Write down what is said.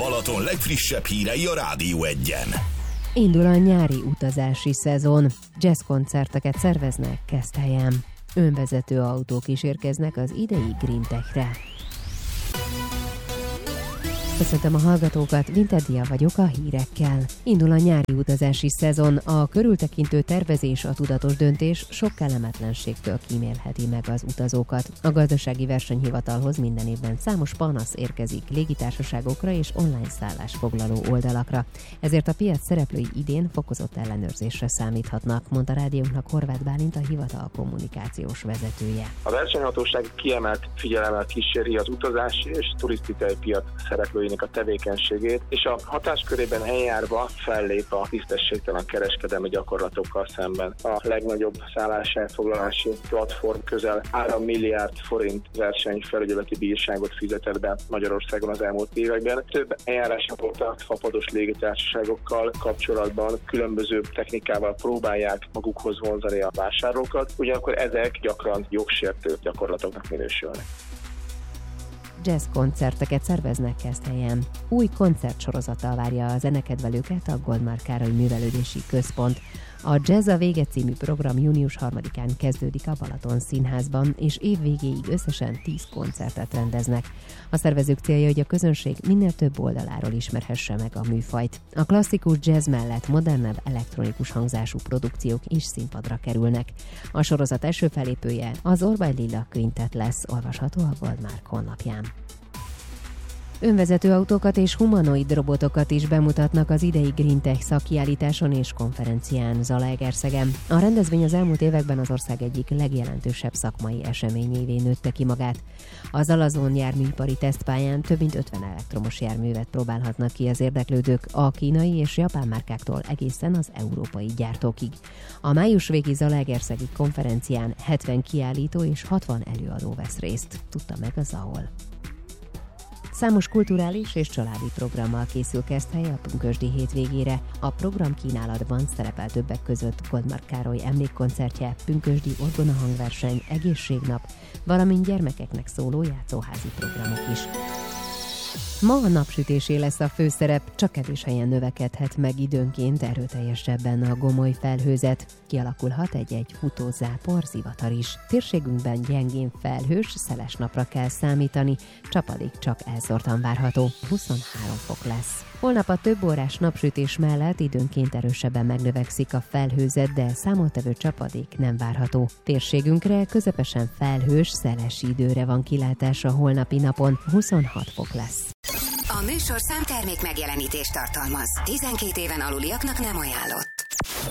Balaton legfrissebb hírei a Rádió 1-en. Indul a nyári utazási szezon. Jazzkoncerteket szerveznek Keszthelyen. Önvezető autók is érkeznek az idei Green Techre. Köszöntöm a hallgatókat, Winterdia vagyok a hírekkel. Indul a nyári utazási szezon, a körültekintő tervezés, a tudatos döntés sok kellemetlenségtől kímélheti meg az utazókat. A Gazdasági Versenyhivatalhoz minden évben számos panasz érkezik légitársaságokra és online szállásfoglaló oldalakra. Ezért a piac szereplői idén fokozott ellenőrzésre számíthatnak, mondta rádiónknak Horváth Bálint, a hivatal kommunikációs vezetője. A versenyhatóság kiemelt figyelemmel kíséri az utazási és turisztikai piac szereplőinek a tevékenységét, és a hatáskörében eljárva fellép a tisztességtelen kereskedelmi gyakorlatokkal szemben. A legnagyobb szálláselfoglalási platform közel 3 milliárd forint versenyfelügyeleti bírságot fizetett be Magyarországon az elmúlt években. Több eljárásra voltak fapados légitársaságokkal kapcsolatban, különböző technikával próbálják magukhoz vonzani a vásárlókat, ugyanakkor ezek gyakran jogsértő gyakorlatoknak minősülnek. Jazz koncerteket szerveznek Keszthelyen. Új koncertsorozattal várja a zenekedvelőket a Goldmark Károly Művelődési Központ. A Jazz a vége című program június 3-án kezdődik a Balaton Színházban, és év végéig összesen 10 koncertet rendeznek. A szervezők célja, hogy a közönség minél több oldaláról ismerhesse meg a műfajt. A klasszikus jazz mellett modernebb elektronikus hangzású produkciók is színpadra kerülnek. A sorozat első fellépője az Orbay Lilla Quintet lesz, olvasható a Goldmark honlapján. Önvezető autókat és humanoid robotokat is bemutatnak az idei Green Tech szakkiállításon és konferencián Zalaegerszegen. A rendezvény az elmúlt években az ország egyik legjelentősebb szakmai eseményévé nőtte ki magát. A Zalazon járműipari tesztpályán több mint 50 elektromos járművet próbálhatnak ki az érdeklődők a kínai és japán márkáktól egészen az európai gyártókig. A május végi Zalaegerszegi konferencián 70 kiállító és 60 előadó vesz részt, tudta meg a ZAOL. Számos kulturális és családi programmal készül Keszthely a pünkösdi hétvégére. A program kínálatban szerepel többek között Goldmark Károly emlékkoncertje, pünkösdi orgonahangverseny, egészségnap, valamint gyermekeknek szóló játszóházi programok is. Ma a napsütésé lesz a főszerep, csak kevés helyen növekedhet meg időnként erőteljesebben a gomoly felhőzet. Kialakulhat egy-egy futózápor, zivatar is. Térségünkben gyengén felhős, szeles napra kell számítani, csapadék csak elszórtan várható, 23 fok lesz. Holnap a több órás napsütés mellett időnként erősebben megnövekszik a felhőzet, de számottevő csapadék nem várható. Térségünkre közepesen felhős, szeles időre van kilátás a holnapi napon, 26 fok lesz. A műsorszám termék megjelenítést tartalmaz. 12 éven aluliaknak nem ajánlott.